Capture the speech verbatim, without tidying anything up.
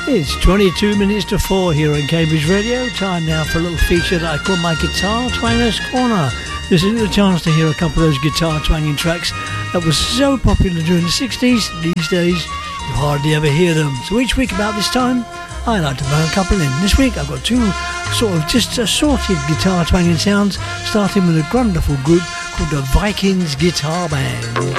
It's twenty-two minutes to four here on Cambridge Radio. Time now for a little feature that I call my Guitar Twangers Corner. This is a chance to hear a couple of those guitar twanging tracks that were so popular during the sixties. These days, you hardly ever hear them. So each week about this time, I like to throw a couple in. This week I've got two sort of just assorted guitar twanging sounds, starting with a wonderful group called the Vikings Guitar Band.